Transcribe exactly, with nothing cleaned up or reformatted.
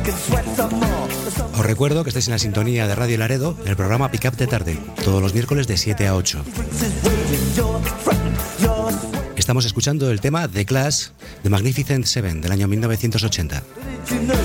Os recuerdo que estáis en la sintonía de Radio Laredo, en el programa Pick Up de Tarde, todos los miércoles de siete a ocho. Estamos escuchando el tema The Clash de Magnificent Seven del año mil novecientos ochenta.